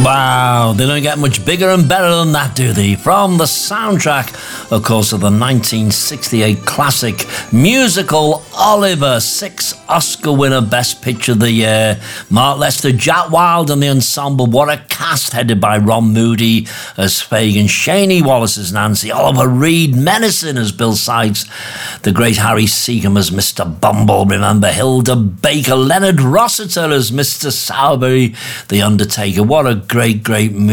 Wow, they don't get much bigger and better than that, do they? From the soundtrack, of course, of the 1968 classic musical Oliver, 6 Oscar winner, Best Picture of the Year. Mark Lester, Jack Wilde and the ensemble. What a cast, headed by Ron Moody as Fagin, Shani Wallace as Nancy, Oliver Reed Menacing as Bill Sykes, the great Harry Seacombe as Mr. Bumble. Remember Hilda Baker, Leonard Rossiter as Mr. Sowerberry, The Undertaker. What a great movie.